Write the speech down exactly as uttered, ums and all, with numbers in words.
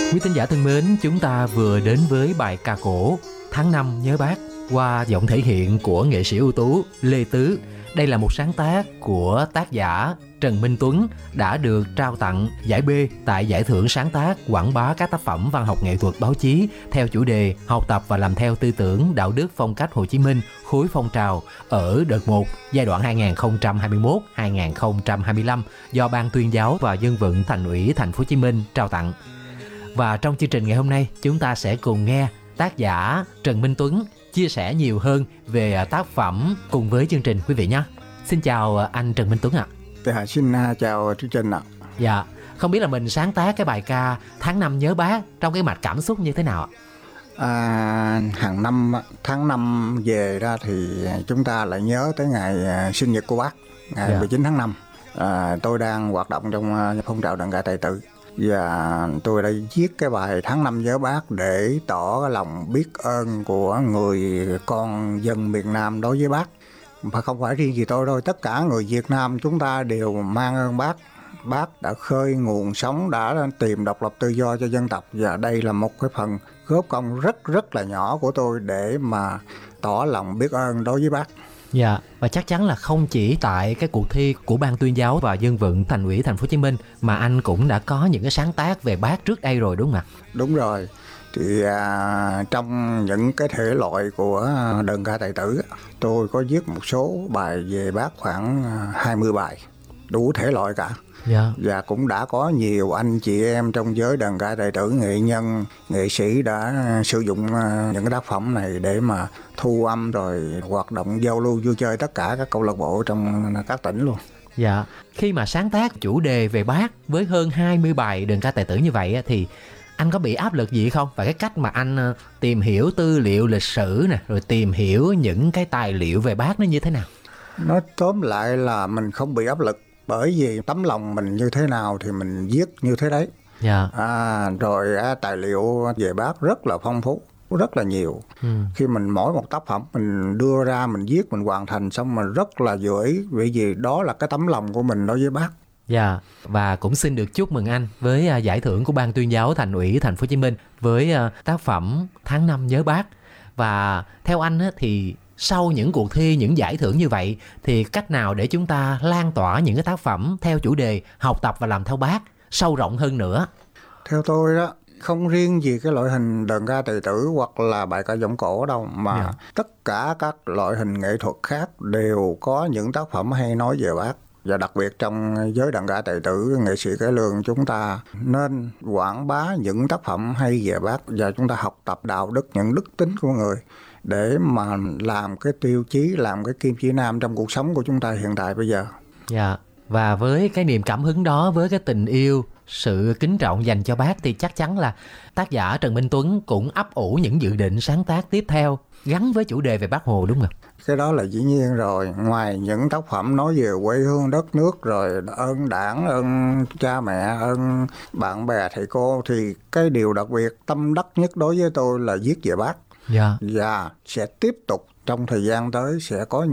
Quý thính giả thân mến, chúng ta vừa đến với bài ca cổ Tháng năm nhớ Bác qua giọng thể hiện của nghệ sĩ ưu tú Lê Tứ. Đây là một sáng tác của tác giả Trần Minh Tuấn đã được trao tặng giải B tại Giải thưởng sáng tác quảng bá các tác phẩm văn học nghệ thuật báo chí theo chủ đề học tập và làm theo tư tưởng đạo đức phong cách Hồ Chí Minh khối phong trào ở đợt một giai đoạn hai nghìn không trăm hai mươi mốt đến hai nghìn không trăm hai mươi lăm do Ban Tuyên giáo và Dân vận Thành ủy Thành phố Hồ Chí Minh trao tặng. Và trong chương trình ngày hôm nay, chúng ta sẽ cùng nghe tác giả Trần Minh Tuấn chia sẻ nhiều hơn về tác phẩm cùng với chương trình quý vị nhé. Xin chào anh Trần Minh Tuấn ạ. Dạ, xin chào chương trình ạ. Dạ, không biết là mình sáng tác cái bài ca Tháng năm nhớ Bác trong cái mạch cảm xúc như thế nào ạ? À, hàng năm tháng năm về ra thì chúng ta lại nhớ tới ngày sinh nhật của Bác, ngày dạ. mười chín tháng năm. À, tôi đang hoạt động trong phong trào đờn ca tài tử. Và tôi đã viết cái bài Tháng năm nhớ Bác để tỏ lòng biết ơn của người con dân miền Nam đối với Bác. Và không phải riêng gì tôi thôi, tất cả người Việt Nam chúng ta đều mang ơn Bác. Bác đã khơi nguồn sống, đã tìm độc lập tự do cho dân tộc. Và đây là một cái phần góp công rất rất là nhỏ của tôi để mà tỏ lòng biết ơn đối với Bác. Dạ, và chắc chắn là không chỉ tại cái cuộc thi của Ban Tuyên giáo và Dân vận Thành ủy Thành phố Hồ Chí Minh mà anh cũng đã có những cái sáng tác về Bác trước đây rồi đúng không ạ? Đúng rồi. Thì à, trong những cái thể loại của đờn ca tài tử, tôi có viết một số bài về Bác khoảng hai mươi bài, đủ thể loại cả. Dạ. Và cũng đã có nhiều anh chị em trong giới đờn ca tài tử, nghệ nhân, nghệ sĩ đã sử dụng những cái tác phẩm này để mà thu âm rồi hoạt động giao lưu vui chơi tất cả các câu lạc bộ trong các tỉnh luôn. Dạ, khi mà sáng tác chủ đề về Bác với hơn hai mươi bài đờn ca tài tử như vậy thì anh có bị áp lực gì không? Và cái cách mà anh tìm hiểu tư liệu lịch sử nè, rồi tìm hiểu những cái tài liệu về Bác nó như thế nào? Nói tóm lại là mình không bị áp lực, bởi vì tấm lòng mình như thế nào thì mình viết như thế đấy. Yeah. À, rồi à, tài liệu về Bác rất là phong phú, rất là nhiều. Ừ. Khi mình mỗi một tác phẩm mình đưa ra, mình viết, mình hoàn thành xong mình rất là vừa ý, bởi vì đó là cái tấm lòng của mình đối với Bác. Dạ, yeah. Và cũng xin được chúc mừng anh với uh, giải thưởng của Ban Tuyên giáo Thành ủy Thành phố Hồ Chí Minh với uh, tác phẩm Tháng năm nhớ Bác. Và theo anh á, thì sau những cuộc thi, những giải thưởng như vậy thì cách nào để chúng ta lan tỏa những cái tác phẩm theo chủ đề học tập và làm theo Bác sâu rộng hơn nữa? Theo tôi đó, không riêng gì cái loại hình đờn ca tài tử hoặc là bài ca giọng cổ đâu, mà yeah. tất cả các loại hình nghệ thuật khác đều có những tác phẩm hay nói về Bác. Và đặc biệt trong giới đờn ca tài tử, nghệ sĩ cải lương chúng ta nên quảng bá những tác phẩm hay về Bác và chúng ta học tập đạo đức, những đức tính của người để mà làm cái tiêu chí, làm cái kim chỉ nam trong cuộc sống của chúng ta hiện tại bây giờ. Dạ, và với cái niềm cảm hứng đó, với cái tình yêu, sự kính trọng dành cho Bác thì chắc chắn là tác giả Trần Minh Tuấn cũng ấp ủ những dự định sáng tác tiếp theo gắn với chủ đề về Bác Hồ đúng không? Cái đó là dĩ nhiên rồi. Ngoài những tác phẩm nói về quê hương đất nước, rồi ơn đảng, ơn cha mẹ, ơn bạn bè thầy cô, thì cái điều đặc biệt tâm đắc nhất đối với tôi là viết về Bác. Dạ. Và sẽ tiếp tục trong thời gian tới sẽ có